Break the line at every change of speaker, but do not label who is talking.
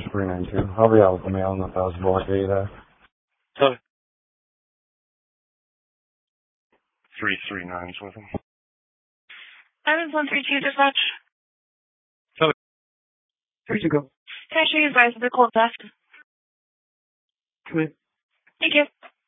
392. I'll be out with the mail in the 1000 block 8.
So 339's with him.
Islands 132 dispatch.
So
3 to go.
Can I show you guys the cold theft?
Come in.
Thank you.